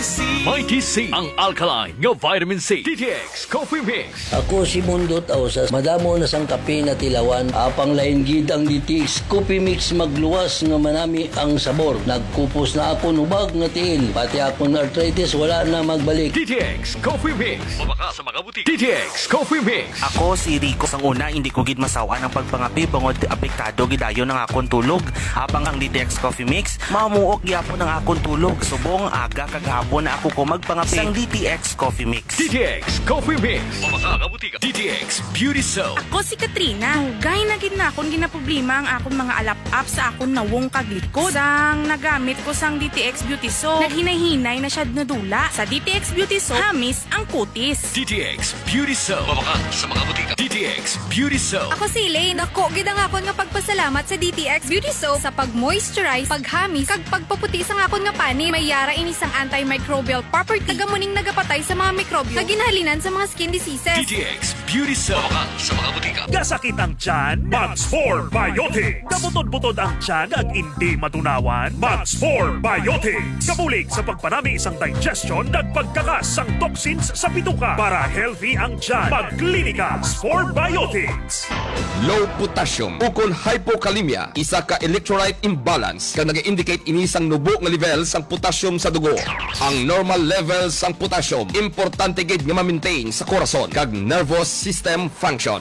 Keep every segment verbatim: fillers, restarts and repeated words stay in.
C. Mighty C, ang alkaline nga vitamin C. D T X Coffee Mix. Ako si Mundo Tausas, madamo na sang kape na tilawan, apang lain gid ang D T X Coffee Mix magluwas nga manami ang sabor. Nagkupos na ako nubag nga tiil, pati akong arthritis wala na magbalik. D T X Coffee Mix. Mabaka sa mga butik. D T X Coffee Mix. Ako si Rico. Sang una, hindi ko gid masawa ng pagpangapi bangod apektado gidayon ng akong tulog. Habang ang D T X Coffee Mix, mamuok gyapon ng akong tulog. Subong aga kagahapon na ako ko magpangapi sang D T X Coffee Mix. D T X Coffee Mix. Mabaka nga butik. D T X Beauty Soap. Ako si Katrina. Hugay na gid na akong ginaproblema ang akong mga alap-up sa akong nawong kaglikod. Sang nagamit ko sang D T X Beauty Soap, naghinay-hinay na siya nadula. Sa D T X Beauty Soap, hamis ang kutis. D T X Beauty Soap. Mabaka sa mga butik. D T X Beauty Soap. Ako si Elaine. Ako, gid ang akon nga pagpasalamat sa D T X Beauty Soap sa pag-moisturize, paghamis, kag pagpaputi sa akon nga pani. May yara ini sang antimicrobial property. Tagamuning nagapatay sa mga mikrobyo na ginhalinan sa mga skin diseases. D T X Beauty Soap. Mabaka sa mga butik. Gasakit ang tiyan, Max four Biotics. Kabutod-butod ang tiyan ag hindi matunawan, Max four Biotics. Kabulig sa pagpanami isang digestion ag pagkakas sang toxins sa bituka para healthy ang tiyan. Magklinika four Biotics. Low potassium ukol hypokalemia, isa ka electrolyte imbalance kag nag-indicate ini sang nubo nga level sang potassium sa dugo. Ang normal level sang potassium importante gid nga ma-maintain sa korason kag nervous system function.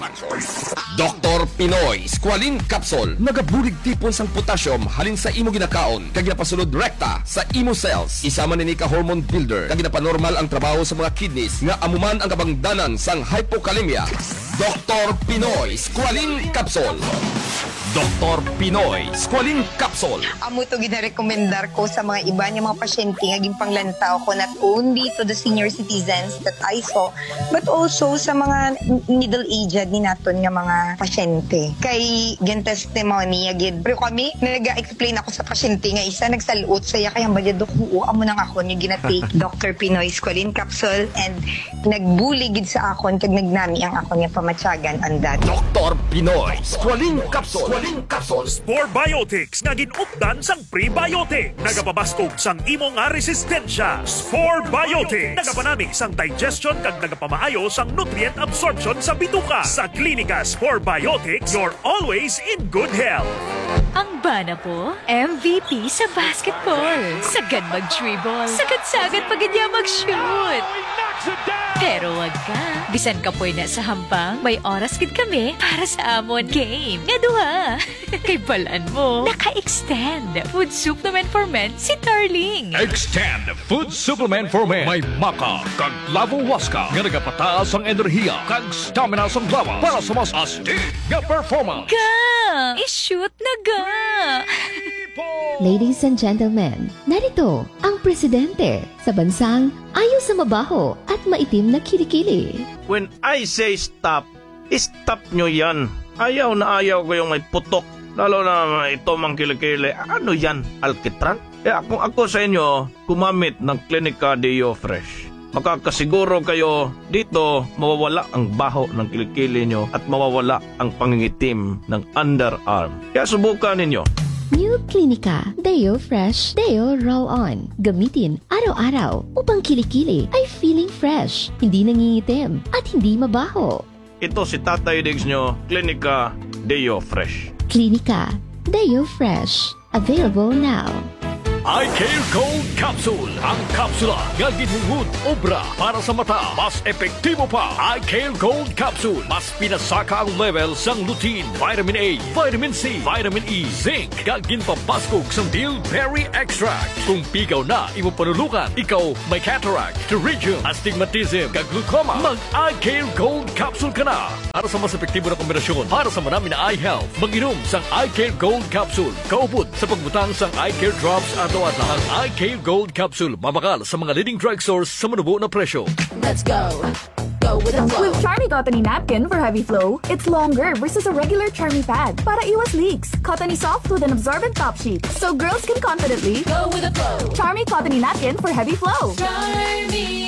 Doktor Pinoy Squalene Capsule nagabulig tipon sang potassium halin sa imo ginakaon kag ginapasulod rekta sa imo cells. Isa man ini ka hormone builder kag ginapanormal ang trabaho sa mga kidneys nga amuman ang kabangdanan sang hypokalemia. Doktor Pinoy Squalene Capsule. Doktor Pinoy Squalene Capsule. Amo to gina-recommendar ko sa mga iba niya mga pasyente nga gimpanglantaw ko not only to the senior citizens that I saw but also sa mga middle-aged ni naton nga mga pasyente. Kay gen testimony agid. Pero kami nag-explain ako sa pasyente nga isa nagsaluot saya kay ang badya dok oo amo nang ako ni gina-take Doktor Pinoy Squalene Capsule and nagbuligid sa akon kag nagnami ang akon nga pamatyagan andat. Doktor Pinoy Squalene Capsule. Capsules. Spore Biotics nga ginupdan sang prebiotic. Nagapabastog sang imo nga resistensya. Spore Biotics. Nagapanami sang digestion kag nagapamaayo sang nutrient absorption sa bituka. Sa klinika Spore Biotics, you're always in good health. Ang bana po, M V P sa basketball. Sagad mag-dribble. Sagad-sagad pag niya mag-shoot. Pero wag ka. Bisan ka po na sa hampang, may oras gid kami para sa amon game. Nga duha. Kay balaan mo, naka-extend food supplement for men si Darling. Extend Food Supplement for Men. May maka kag lavo waska nga nagapataas ang enerhiya kag stamina sa lawas para sa mas astig nga performance. Ga! I-shoot na ga! Ladies and gentlemen, narito ang presidente sa bansang ayaw sa mabaho at maitim na kilikili. When I say stop, stop nyo yan. Ayaw na ayaw ko yung may putok. Lalo na ito mang kilikili. Ano yan? Alkitran? Eh ako, ako sa inyo, kumamit ng Clinica Deo Fresh. Makakasiguro kayo dito mawawala ang baho ng kilikili nyo at mawawala ang pangingitim ng underarm. Kaya subukan ninyo. New Clinica Deo Fresh Deo Roll-On. Gamitin araw-araw upang kilikili ay feeling fresh, hindi nangingitim at hindi mabaho. Ito si Tatay Diggs nyo, Clinica Deo Fresh. Clinica Deo Fresh. Available now. iCare Gold Capsule. Ang kapsula nga ginhungod obra para sa mata. Mas epektibo pa. iCare Gold Capsule. Mas pinasaka ang level sang lutein, vitamin A, vitamin C, vitamin E, zinc. Nga ginpapaskog sang bilberry extract. Kung pigaw na imo panulukan, ikaw may cataract, pterygium, astigmatism, kag glaucoma, mag iCare Gold Capsule ka na. Para sa mas epektibo na kombinasyon, para sa marami na eye health, mag-inom sang iCare Gold Capsule. Kaupod sa pagbutang sang iCare Drops at at ang iCare Gold Capsule mabakal sa mga leading drugstores sa manubo na presyo. Let's go. Go with the flow. With Charmy Cottony Napkin for heavy flow, it's longer versus a regular Charmy pad. Para iwas leaks. Cottony soft with an absorbent top sheet. So girls can confidently go with the flow. Charmy Cottony Napkin for heavy flow. Charmy.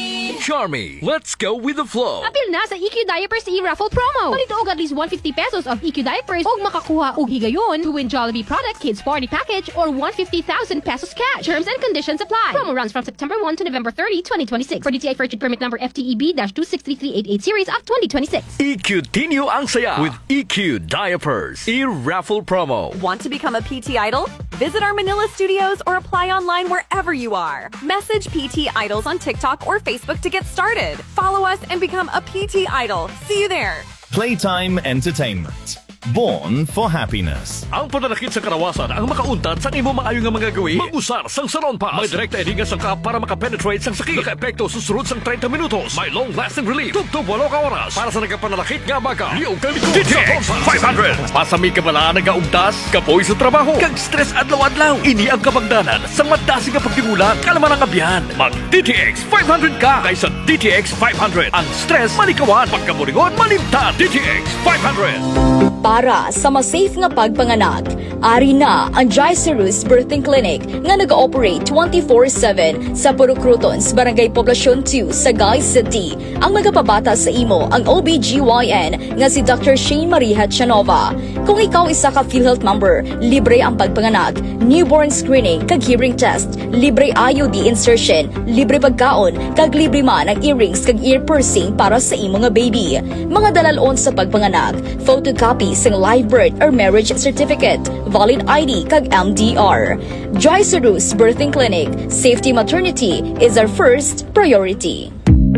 Charmy, let's go with the flow. Apil na sa E Q Diapers e-raffle promo. Palit og at least one hundred fifty pesos of E Q Diapers og makakuha og higayon to win Jollibee product kids party package or one hundred fifty thousand pesos cash. Terms and conditions apply. Promo runs from September first to November thirtieth, twenty twenty-six. For D T I Purchase Permit number F T E B two six three three eight eight series of twenty twenty-six. E Q Tinyo ang saya with E Q Diapers e-raffle promo. Want to become a P T Idol? Visit our Manila studios or apply online wherever you are. Message P T Idols on TikTok or Facebook to get started. Follow us and become a P T Idol. See you there. Playtime Entertainment. Born for happiness. Ang pananakit sa karawasan ang makauntad sa imo maayo nga mga gawi. Mag-usar sang saron pass. May direkta edinga sang ka para makapenetrate sang sakit. Naka-epekto susunod sang thirty minutos. May long-lasting relief. Tubtub walo ka oras. Para sa nagapananakit nga baga. Liyaw ka likod. D T X five hundred. Pasami ka bala nagaugtas. Kapoy sa trabaho. Kag stress adlaw-adlaw. Ini ang kapagdanan sang madasi nga pagtimula. Kalaman ang abyan. Mag-D T X five hundred ka. Kaysa D T X five hundred. Ang stress malikawan. Pagkaburingon malimtan. D T X five hundred. Para sa masafe nga pagpanganak, ari na ang Jaicerus Birthing Clinic nga nag-ooperate twenty-four seven sa Purok Crotons, Barangay Poblacion two, Sagay City. Ang magapabata sa imo ang O B G Y N nga si Doctor Shane Marie Hatchanova. Kung ikaw isa ka PhilHealth member, libre ang pagpanganak, newborn screening kag hearing test, libre I U D insertion, libre pagkaon, kag libre man ang earrings kag ear piercing para sa imo nga baby. Mga dalalon sa pagpanganak, photocopy sang live birth or marriage certificate, valid I D kag M D R. Jaicerus Birthing Clinic, safety maternity is our first priority.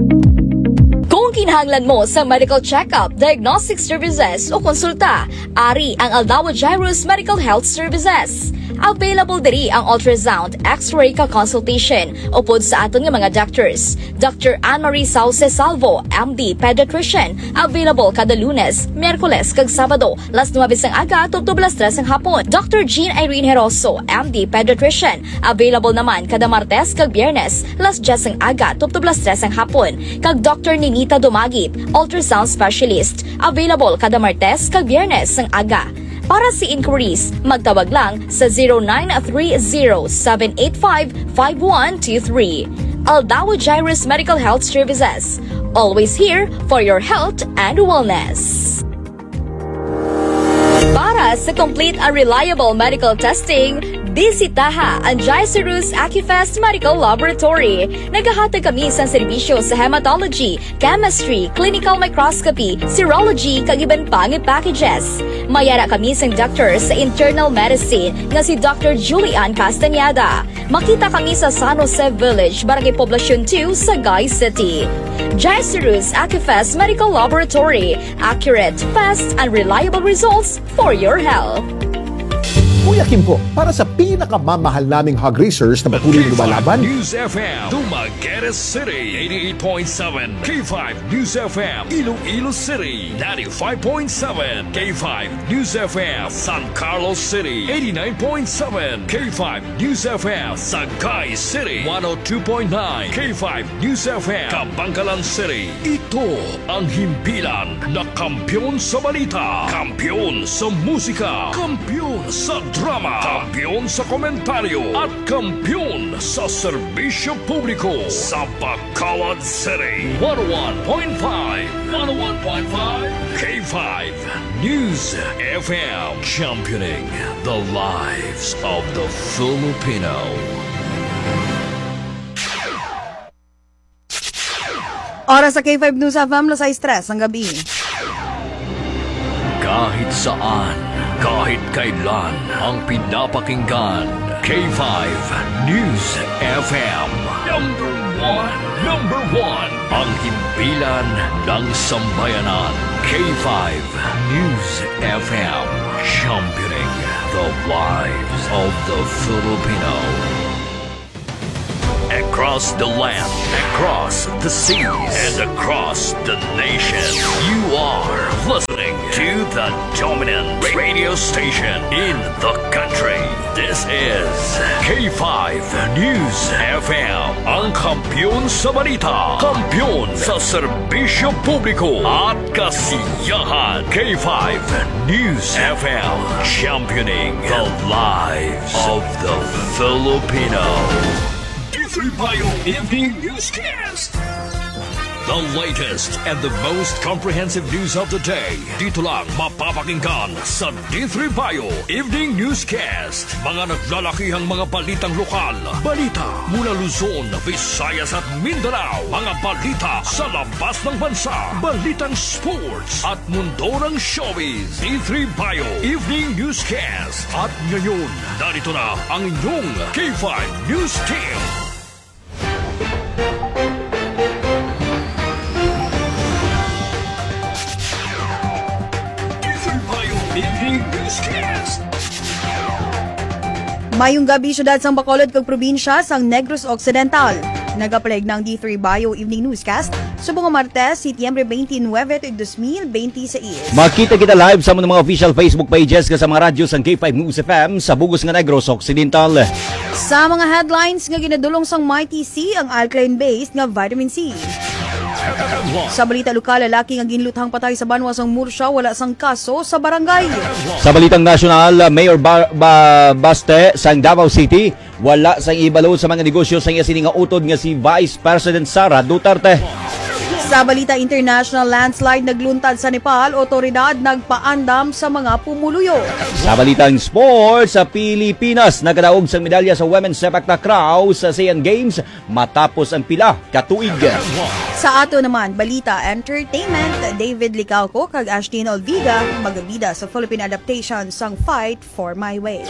Kung kinahanglan mo sa medical check-up, diagnostic services o konsulta, ari ang Aldao Jairus Medical Health Services. Available diri ang ultrasound, x-ray ka consultation upod sa aton nga mga doctors. Doctor Anne-Marie Sauce Salvo, M D, Pediatrician, available kada Lunes, Miyerkules kag Sabado, las nuwebe sang aga tugtub las tres ang hapon. Doctor Jean Irene Heroso, M D, Pediatrician, available naman kada Martes kag Biyernes, las diyes ang aga tugtub las tres ang hapon. Kag Doctor Ninita Dumagip, ultrasound specialist, available kada Martes kag Biyernes ang aga. Para si inquiries, magtawag lang sa zero nine three zero seven eight five five one two three. Aldao Jairus Medical Health Services. Always here for your health and wellness. Para sa complete and reliable medical testing, bisitaha ang Jaicerus Acufest Medical Laboratory. Naghahatag kami sa serbisyo sa hematology, chemistry, clinical microscopy, serology, kag iban pang packages. Mayara kami sa doctor sa internal medicine nga si Doctor Julian Castañeda. Makita kami sa San Jose Village, Barangay Poblacion two, Sagay City. Jaicerus Acufest Medical Laboratory. Accurate, fast, and reliable results for your health. Kuya Kim po, para sa pinakamamahal naming hog racers na patuloy na lumalaban, News F M, Dumaguete City, eighty-eight point seven. K five News F M, Iloilo City, ninety-five point seven. K five News F M, San Carlos City, eighty-nine point seven. K five News F M, Sagay City, one oh two point nine. K five News F M, Kabangkalan City. Ito ang himpilan na kampiyon sa balita, kampiyon sa musika, kampiyon sa drama, kampiyon sa komentaryo, at kampiyon sa serbisyo publiko sa Bacolod City. one oh one point five, one oh one point five K five News F M, championing the lives of the Filipino. Oras sa K five News F M, Las Tres ang gabi. Kahit saan, kahit kailan, ang pinapakinggan. K five News F M. Number one, number one. Ang himpilan ng sambayanan. K five News F M. Championing the lives of the Filipino. Across the land, across the seas, and across the nation, you are listening to the dominant radio station in the country. This is K five News F M, ang kampiyon sa balita, kampiyon sa serbisyo publiko at kasiyahan. K five News F M, championing the lives of the Filipino. Payo M D Newscast. The latest and the most comprehensive news of the day. Dito lang mapapakinggan sa D three Bio Evening Newscast. Mga naglalakihang mga balitang lokal. Balita mula Luzon, Visayas at Mindanao. Mga balita sa labas ng bansa. Balitang sports at mundo ng showbiz. D three Bio Evening Newscast. At ngayon, narito na ang inyong K five News Team. Mayong gabi, syudad sang Bacolod kag probinsya sang Negros Occidental. Nagapalig ng D three Bio Evening Newscast subong Martes, Setyembre twenty-nine, twenty twenty-six. Makita kita live sa mga official Facebook pages ka sa mga radyo sang K five News F M sa Bugos nga Negros Occidental. Sa mga headlines nga ginadulong sang Mighty C ang alkaline-based nga vitamin C. Sa balita lokal, lalaki nga ginluthang patay sa banwa sang Murcia, wala sang kaso sa barangay. Sa balitang nasyonal, Mayor ba- ba- Baste sang Davao City, wala sang ibalo sa mga negosyo sang iya nga utod nga si Vice President Sara Duterte. Sa balita international, landslide nagluntad sa Nepal, otoridad nagpaandam sa mga pumuluyo. Sa balitang sports, sa Pilipinas, nagkadaog sa medalya sa Women's Sepak Takraw sa Asian Games matapos ang pila katuig. Sa ato naman, balita entertainment, David Licauco kag Ashtin Olviga magabida sa Philippine adaptation sang Fight for My Way.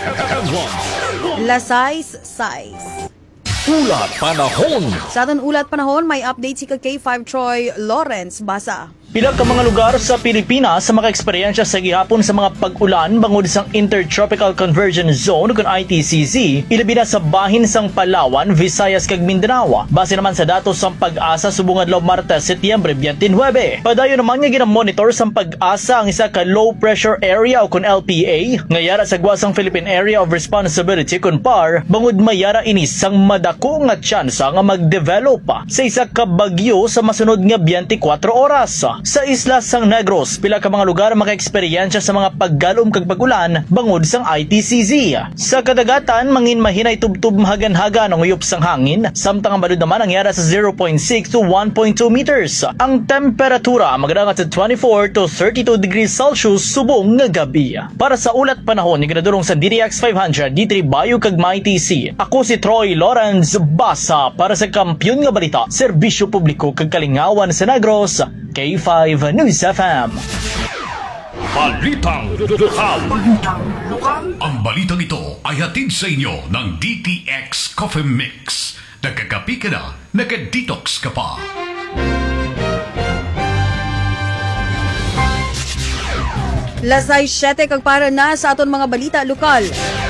La Size Size. Ulat Panahon. Sa aton ulat panahon, may update si K five Troy Lawrence. Basa. Pila ka mga lugar sa Pilipinas sa maka-eksperyensya sa gihapon sa mga pag-ulan bangod sang Intertropical Convergence Zone kung I T C Z, ilabi na sa bahin sang Palawan, Visayas kag Mindanao. Base naman sa datos sang Pag-asa subong adlaw Martes, Setyembre twenty-nine. Padayon naman nga ginamonitor sang Pag-asa ang isa ka low pressure area o kun L P A nga yara sa guwasang Philippine Area of Responsibility kun P A R bangod mayara inis sang madako nga tsansa nga mag-develop sa isa ka bagyo sa masunod nga twenty-four oras. Sa isla sang Negros, pila ka mga lugar maka-eksperyensya sa mga paggalom kag pag-ulan bangod sang I T C Z. Sa kadagatan, mangin mahinay tubtub mahagan-haga ng uyop sang hangin, samtang ang balud naman ang yara sa zero point six to one point two meters. Ang temperatura magadangat sa twenty-four to thirty-two degrees Celsius subong nga gabi. Para sa ulat panahon, iginadulong sa D D X five hundred, D three Bio kag Mighty C. Ako si Troy Lawrence, basa para sa Kampiyon nga Balita, Serbisyo Publiko kag Kalingawan sa Negros, K five News F M. Balitang lokal. Balitang lokal. Ang balitang ito ay hatid sa inyo ng D T X Coffee Mix. Nagkakapi ka na, nagka-detox ka pa. Lasay siyete kag para na sa aton mga balita lokal.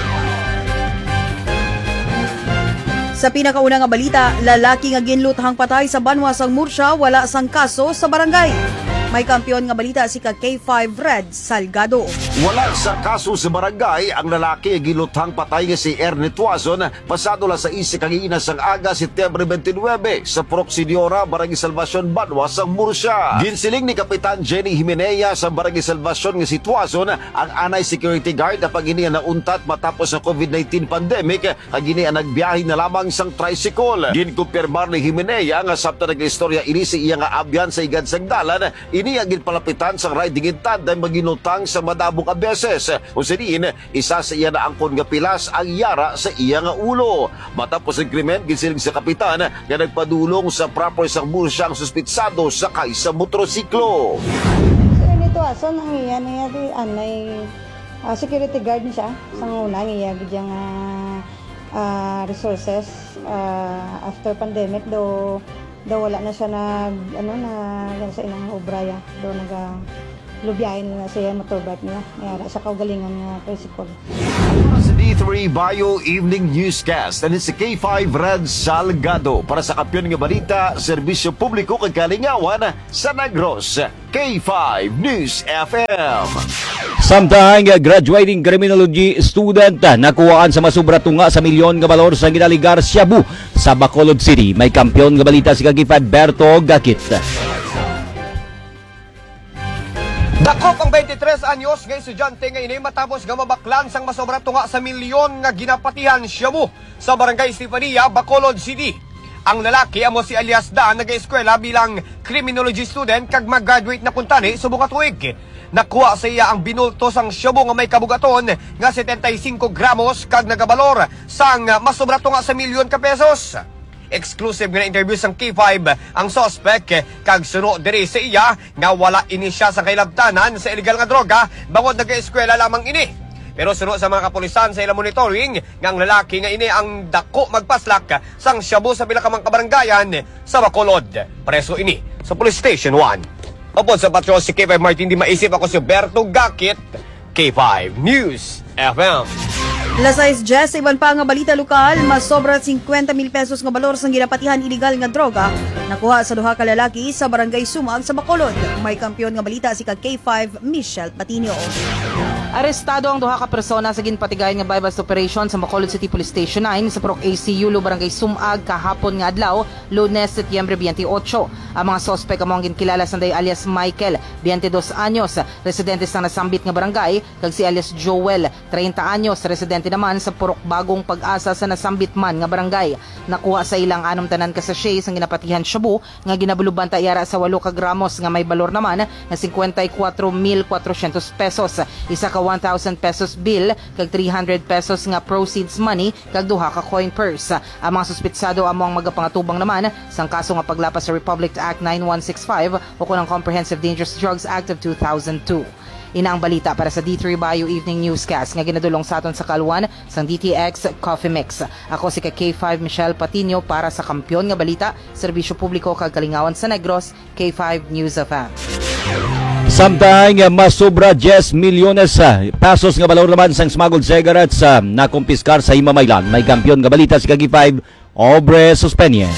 Sa pinakauna nga balita, lalaki nga ginluthang patay sa banwa sang Murcia, wala sang kaso sa barangay. May kampiyon nga balita si ka K five Red Salgado. Wala sa kaso sa barangay ang lalaki ang giluthang patay nga si Ernie Tuazon pasado la sa isik ang iinas sang aga Setyembre twenty-nine sa Proxiniora, Barangay Salvacion, Banwa sang Murcia. Ginsiling ni Kapitan Jenny Jimenea sa Barangay Salvacion nga si Tuazon ang anay security guard na pagini na untat matapos ang COVID nineteen pandemic ang gini ang nagbiyahe na lamang sang tricycle. Ginkumpirmar ni Jimenea nga sabta nag-istorya ini si iya nga abyan sa igad sang dalan, ini ang ginpalapitan sang riding in tandem maginutang sa madabong a beses. Usanin, isa sa iya na angkon nga pilas ang yara sa iya nga ulo. Matapos ang krimen, ginsiling sa kapitan nga nagpadulong sa proper sang Murcia ang suspitsado sakay sa motorsiklo. So, nito asan ang iya na iya anay uh, security guard niya sa una iya gyang uh, uh, resources uh, after pandemic do do wala na siya nag ano na yan sa inang obraya do naga lubyain na siya motorbike niya yara sa kaugalingan nga tricycle. Sa D three Bio Evening Newscast, and si K five Red Salgado para sa Kampiyon nga Balita, Serbisyo Publiko kag Kalingawan sa Negros, K five News F M. Samtang graduating criminology student nakuhaan sa masubra tunga sa milyon nga balor sa ginaligar Shabu sa Bacolod City. May kampiyon nga balita si Kagipad Berto Gakit. Dakop ang twenty-tres anyos nga estudyante nga ini matapos nga mabaklan sang masobra tunga sa milyon nga ginapatihan Shabu sa Barangay Estefania, Bacolod City. Ang lalaki amo si alias Dan nag-eskwela bilang criminology student kag mag-graduate na kuntani subong katuig. Nakuha sa iya ang binulto sang Shabu nga may kabugaton nga seventy-five gramos kag nagabalor sang masobra nga sa milyon ka pesos. Exclusive nga na interview sang K five ang suspect kag suno diri sa iya nga wala ini siya sa kailabtanan sa illegal nga droga bangod nag-eskwela lamang ini. Pero suno sa mga kapulisan sa ilang monitoring nga ang lalaki nga ini ang dako magpaslak sang Shabu sa pila ka mga kabaranggayan sa Bacolod. Preso ini sa Police Station one. Upod sa patrol si K five Martin, di maisip ako si Berto Gakit, K five News F M. Lasais Jess, iban pa nga balita lokal, mas sobra fifty mil pesos nga balor sang ginapatihan iligal nga droga nakuha sa duha ka lalaki sa barangay Sumag sa Bacolod. May kampiyon nga balita si kag K five Michelle Patino. Arestado ang duha ka persona sa ginpatigayon nga bypass operation sa Bacolod City Police Station nine sa Purok A C U, Barangay Sumag kahapon nga adlaw, Lunes, Setyembre twenty-eight. Ang mga suspect among ginkilala sanday alias Michael, twenty-two anyos, residente sa nasambit nga barangay, kag si alias Joel, thirty anyos, residente naman sa Purok Bagong Pag-asa sa nasambit man nga barangay. Nakuha sa ilang anom tanan ka sachet sang ginapatihan shabu nga ginabuluban ta iyara sa eight ka gramos nga may balor naman nga fifty-four mil four hundred pesos, isa ka one thousand pesos bill kag three hundred pesos nga proceeds money kag duha ka coin purse. Ang mga suspitsado among magapangatubang naman sang kaso nga paglapas sa Republic Act ninety-one sixty-five o kunang Comprehensive Dangerous Drugs Act of two thousand two. Ina ang balita para sa D three Bayou Evening Newscast nga ginadulong sa aton sa Kalwan sang D T X Coffee Mix. Ako si K five Michelle Patino para sa Kampiyon nga Balita, Serbisyo Publiko kag Kalingawan sa Negros, K five News F M. Samtang mas sobra ten milyones pesos nga balor naman sang smuggled cigarettes sa nakumpiskar sa Himamaylan. May kampiyon nga balita si K five Obre Suspenye.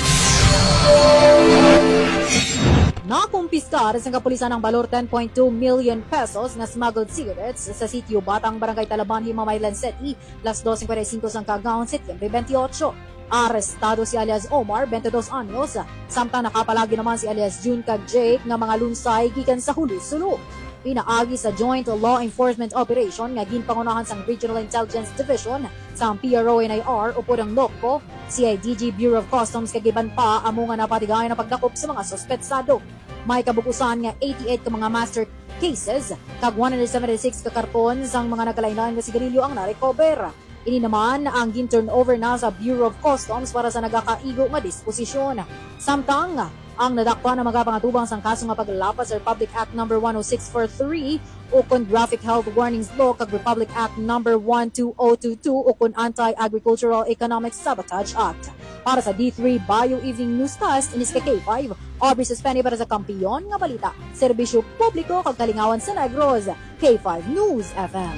Nakumpiskar sa kapulisan ng balor ten point two million pesos na smuggled cigarettes sa sitio Batang, Barangay Talaban, Himamaylan City, alas dos fifty-five sang kagaon, Setyembre twenty-eight. Arestado si alias Omar, twenty-two anyos, samtang nakapalagi naman si alias June kag Jake nga mga lunsay gikan sa huli-sulo. Pinaagi sa Joint Law Enforcement Operation nga ginpangunahan sang Regional Intelligence Division sa P R O N I R upod ang NOPCO, C I D G Bureau of Customs kagiban pa amo nga napatigayon na pagdakop sa mga suspetsado. May kabukusan nga eighty-eight ka mga master cases kag one hundred seventy-six ka karton sang mga nagkalain-lain nga sigarilyo ang narecover. Ini naman ang gin-turnover na sa Bureau of Customs para sa nagakaigo nga disposisyon. Samtang ang nadakpan na magapangatubang sang kaso nga paglapas sa Republic Act number one oh six forty-three ukon Graphic Health Warnings Law kag Republic Act number one two oh two two ukon Anti-Agricultural Economic Sabotage Act. Para sa D three Bayou Evening Newscast, inis ka K five, Aubrey Suspende para sa Kampiyon nga Balita, Serbisyo Publiko kag Kalingawan sa Negros, K five News F M.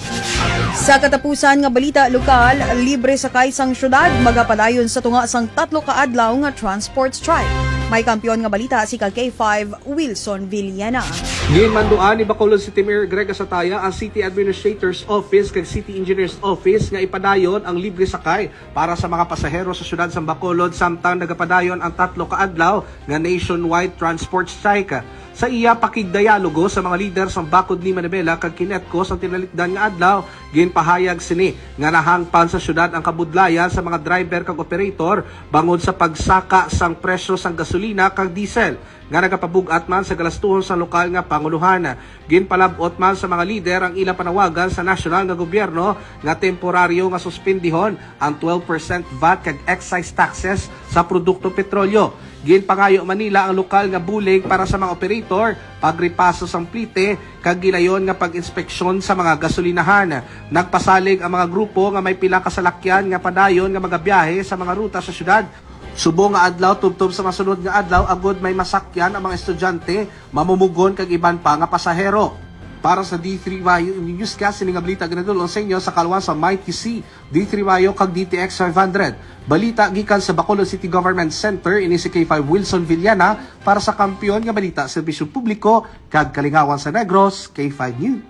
Sa katapusan nga balita lokal, libre sa kaisang syudad magapadayon sa tunga sang tatlo ka adlaw nga transport strike. May kampiyon nga balita si K five Wilson Villena. Ginmanduan ni Bacolod City Mayor Greg Asataya ang City Administrator's Office kag City Engineer's Office nga ipadayon ang libre sakay para sa mga pasahero sa syudad sa Bacolod samtang nagapadayon ang tatlo ka adlaw nga nationwide transport strike. Sa iya pakigdialogo sa mga leader sa bakod ni Manibela kag Kinetco sa tinalikdan nga adlaw, ginpahayag sini nga nahangpan sa syudad ang kabudlayan sa mga driver kag operator bangod sa pagsaka sang presyo sang gasolina kag diesel nga nagapabugat man sa galastuhon sa lokal nga panguluhan. Ginpalabot man sa mga lider ang ilang panawagan sa nasyonal nga gobyerno nga temporaryo nga suspendihon ang twelve percent V A T kag excise taxes sa produkto petrolyo. Ginpangayo Manila ang lokal nga bulig para sa mga operator, pagripaso sang plite, kag gilayon nga pag-inspeksyon sa mga gasolinahan. Nagpasalig ang mga grupo nga may pila kasalakyan nga padayon nga magabiyahe sa mga ruta sa syudad. Subo nga adlaw tubtob sa masunod nga adlaw agod may masakyan ang mga estudyante, mamumugon kag iban pa nga pasahero. Para sa D three Bayou Newscast, sining nga balita ginadulong sa inyo sa Kalwan sa Mighty C, D three Bayou kag D T X five hundred. Balita gikan sa Bacolod City Government Center, ini si K five Wilson Villena para sa Kampiyon nga Balita, Serbisyo Publiko kag Kalingawan sa Negros, K five News.